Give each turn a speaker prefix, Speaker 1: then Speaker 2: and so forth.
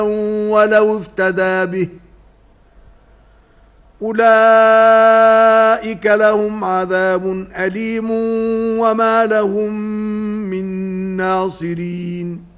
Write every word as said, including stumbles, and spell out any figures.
Speaker 1: ولو افتدى به أولئك لهم عذاب أليم وما لهم من ناصرين